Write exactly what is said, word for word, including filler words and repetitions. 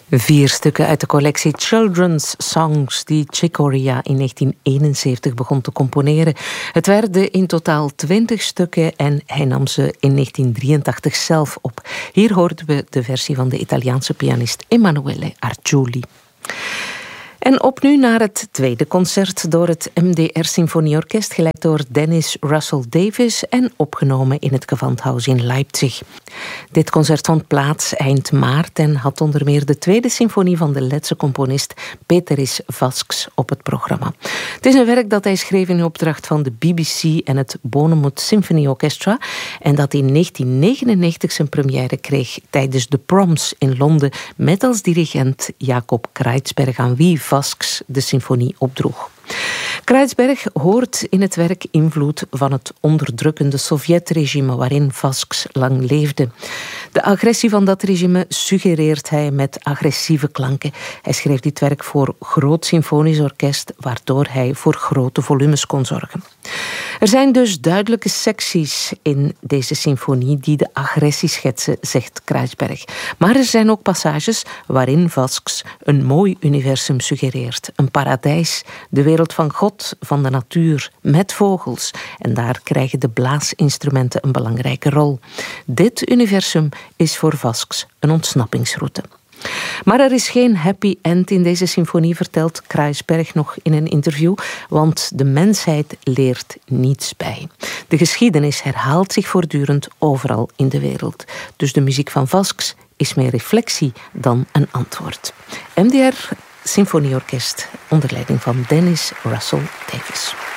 Vier stukken uit de collectie Children's Songs die Chick Corea in negentien eenenzeventig begon te componeren. Het werden in totaal twintig stukken en hij nam ze in negentien drieëntachtig zelf op. Hier hoorden we de versie van de Italiaanse pianist Emanuele Arciuli. En op nu naar het tweede concert door het M D R Symfonieorkest, geleid door Dennis Russell Davis en opgenomen in het Gewandhaus in Leipzig. Dit concert vond plaats eind maart en had onder meer de tweede symfonie van de Letse componist Péteris Vasks op het programma. Het is een werk dat hij schreef in opdracht van de B B C en het Bournemouth Symphony Orchestra en dat in negentien negenennegentig zijn première kreeg tijdens de Proms in Londen met als dirigent Jacob Kreitzberg, aan wie Vasks de symfonie opdroeg. Kreitzberg hoort in het werk invloed van het onderdrukkende Sovjetregime waarin Vasks lang leefde. De agressie van dat regime suggereert hij met agressieve klanken. Hij schreef dit werk voor groot symfonisch orkest, waardoor hij voor grote volumes kon zorgen. Er zijn dus duidelijke secties in deze symfonie die de agressie schetsen, zegt Kreitzberg. Maar er zijn ook passages waarin Vasks een mooi universum suggereert. Een paradijs, de wereld van God, van de natuur, met vogels. En daar krijgen de blaasinstrumenten een belangrijke rol. Dit universum is voor Vasks een ontsnappingsroute. Maar er is geen happy end in deze symfonie, vertelt Kreitzberg nog in een interview, want de mensheid leert niets bij. De geschiedenis herhaalt zich voortdurend overal in de wereld. Dus de muziek van Vasks is meer reflectie dan een antwoord. M D R Symfonieorkest onder leiding van Dennis Russell Davis.